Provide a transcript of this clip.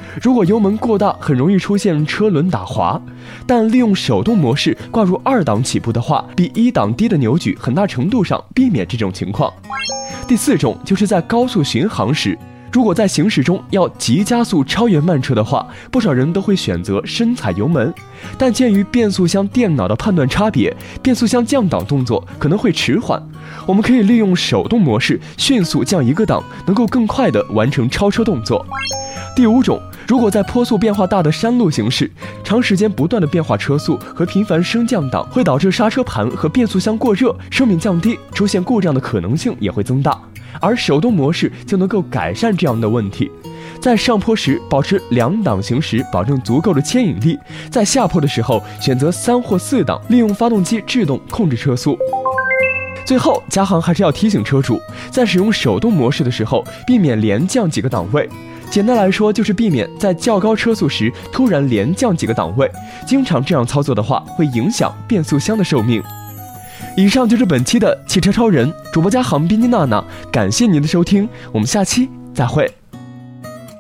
如果油门过大，很容易出现车轮打滑，但利用手动模式挂入2档起步的话，比1档低的扭矩很大程度上避免这种情况。第4种就是在高速巡航时，如果在行驶中要急加速超越慢车的话，不少人都会选择深踩油门，但鉴于变速箱电脑的判断差别，变速箱降档动作可能会迟缓，我们可以利用手动模式迅速降1个档，能够更快地完成超车动作。第5种，如果在坡速变化大的山路行驶，长时间不断的变化车速和频繁升降档会导致刹车盘和变速箱过热，寿命降低，出现故障的可能性也会增大，而手动模式就能够改善这样的问题。在上坡时保持2档行驶，保证足够的牵引力；在下坡的时候选择3或4档，利用发动机制动控制车速。最后，嘉航还是要提醒车主，在使用手动模式的时候，避免连降几个档位。简单来说，就是避免在较高车速时突然连降几个档位，经常这样操作的话，会影响变速箱的寿命。以上就是本期的汽车超人，主播嘉航、宾妮娜娜，感谢您的收听，我们下期再会。